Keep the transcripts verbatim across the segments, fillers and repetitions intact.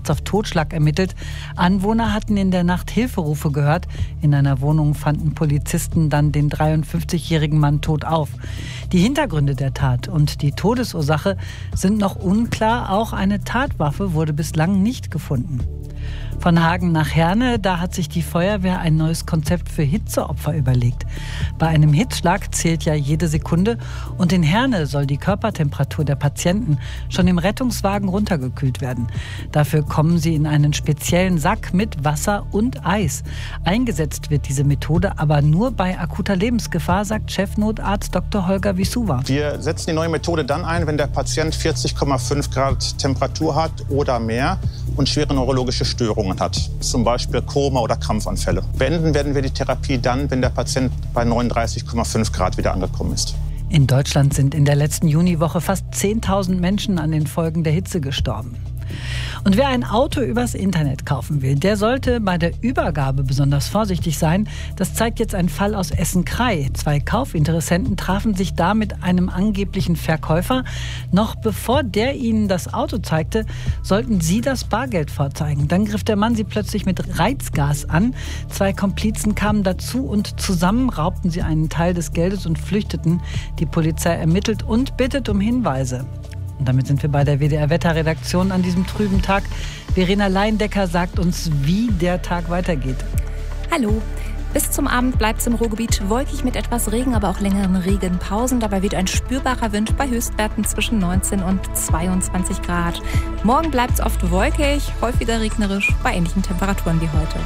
Verdachts auf Totschlag ermittelt. Anwohner hatten in der Nacht Hilferufe gehört. In einer Wohnung fanden Polizisten dann den dreiundfünfzigjährigen Mann tot auf. Die Hintergründe der Tat und die Todesursache sind noch unklar. Auch eine Tatwaffe wurde bislang nicht gefunden. Von Hagen nach Herne, da hat sich die Feuerwehr ein neues Konzept für Hitzeopfer überlegt. Bei einem Hitzschlag zählt ja jede Sekunde und in Herne soll die Körpertemperatur der Patienten schon im Rettungswagen runtergekühlt werden. Dafür kommen sie in einen speziellen Sack mit Wasser und Eis. Eingesetzt wird diese Methode aber nur bei akuter Lebensgefahr, sagt Chefnotarzt Doktor Holger Wisuwa. Wir setzen die neue Methode dann ein, wenn der Patient vierzig Komma fünf Grad Temperatur hat oder mehr und schwere neurologische Störungen hat, zum Beispiel Koma oder Krampfanfälle. Beenden werden wir die Therapie dann, wenn der Patient bei neununddreißig Komma fünf Grad wieder angekommen ist. In Deutschland sind in der letzten Juniwoche fast zehntausend Menschen an den Folgen der Hitze gestorben. Und wer ein Auto übers Internet kaufen will, der sollte bei der Übergabe besonders vorsichtig sein. Das zeigt jetzt ein Fall aus Essen-Krei. Zwei Kaufinteressenten trafen sich da mit einem angeblichen Verkäufer. Noch bevor der ihnen das Auto zeigte, sollten sie das Bargeld vorzeigen. Dann griff der Mann sie plötzlich mit Reizgas an. Zwei Komplizen kamen dazu und zusammen raubten sie einen Teil des Geldes und flüchteten. Die Polizei ermittelt und bittet um Hinweise. Und damit sind wir bei der W D R-Wetterredaktion an diesem trüben Tag. Verena Leindecker sagt uns, wie der Tag weitergeht. Hallo. Bis zum Abend bleibt es im Ruhrgebiet wolkig mit etwas Regen, aber auch längeren Regenpausen. Dabei weht ein spürbarer Wind bei Höchstwerten zwischen neunzehn und zweiundzwanzig Grad. Morgen bleibt es oft wolkig, häufiger regnerisch, bei ähnlichen Temperaturen wie heute.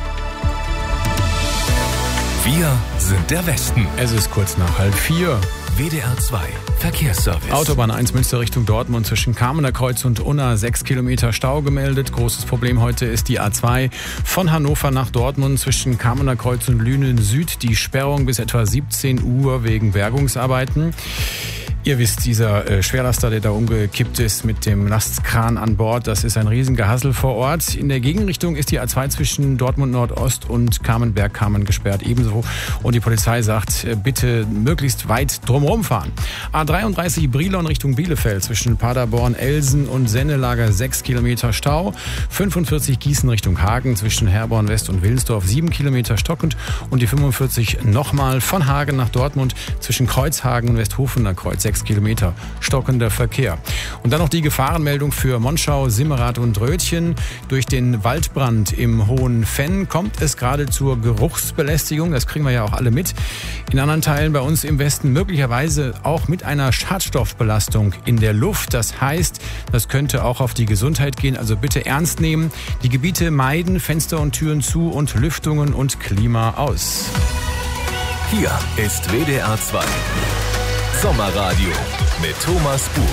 Wir sind der Westen. Es ist kurz nach halb vier. W D R zwei Verkehrsservice. Autobahn eins Münster Richtung Dortmund zwischen Kamener Kreuz und Unna sechs Kilometer Stau gemeldet. Großes Problem heute ist die A zwei von Hannover nach Dortmund zwischen Kamener Kreuz und Lünen Süd. Die Sperrung bis etwa siebzehn Uhr wegen Bergungsarbeiten. Ihr wisst, dieser äh, Schwerlaster, der da umgekippt ist mit dem Lastkran an Bord, das ist ein Riesengehassel vor Ort. In der Gegenrichtung ist die A zwei zwischen Dortmund Nordost und Kamenberg-Kamen gesperrt ebenso. Und die Polizei sagt, äh, bitte möglichst weit drumherum fahren. A dreiunddreißig Brilon Richtung Bielefeld zwischen Paderborn, Elsen und Sennelager sechs Kilometer Stau. fünfundvierzig Gießen Richtung Hagen zwischen Herborn West und Wilnsdorf sieben Kilometer stockend. Und die fünfundvierzig nochmal von Hagen nach Dortmund zwischen Kreuzhagen und Westhofener Kreuz sechs Kilometer stockender Verkehr. Und dann noch die Gefahrenmeldung für Monschau, Simmerath und Rötchen. Durch den Waldbrand im Hohen Fenn kommt es gerade zur Geruchsbelästigung. Das kriegen wir ja auch alle mit. In anderen Teilen bei uns im Westen möglicherweise auch mit einer Schadstoffbelastung in der Luft. Das heißt, das könnte auch auf die Gesundheit gehen. Also bitte ernst nehmen. Die Gebiete meiden, Fenster und Türen zu und Lüftungen und Klima aus. Hier ist W D R zwei. Sommerradio mit Thomas Bug.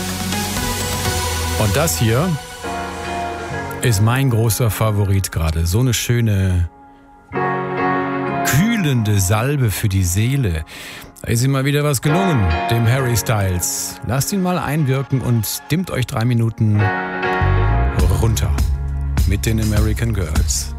Und das hier ist mein großer Favorit gerade. So eine schöne, kühlende Salbe für die Seele. Da ist ihm mal wieder was gelungen, dem Harry Styles. Lasst ihn mal einwirken und dimmt euch drei Minuten runter mit den American Girls.